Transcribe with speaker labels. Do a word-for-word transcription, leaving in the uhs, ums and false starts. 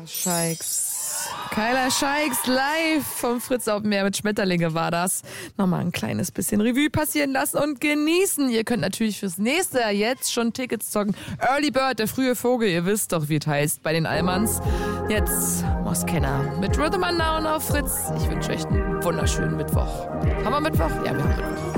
Speaker 1: Scheiks. Kyla Scheiks live vom Fritz auf dem Meer mit Schmetterlinge war das. Nochmal ein kleines bisschen Revue passieren lassen und genießen. Ihr könnt natürlich fürs nächste Jahr jetzt schon Tickets zocken. Early Bird, der frühe Vogel, ihr wisst doch, wie es heißt bei den Allmanns. Jetzt Moskenner mit Rhythm and Now auf Fritz. Ich wünsche euch einen wunderschönen Mittwoch. Haben wir Mittwoch? Ja, wir haben Mittwoch.